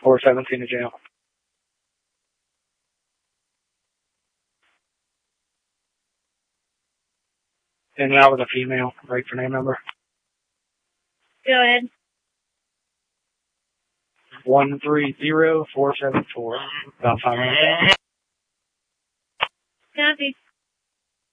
417 to jail. And that was a female. Right for name number. Go ahead. 130474. About 5 minutes. Copy.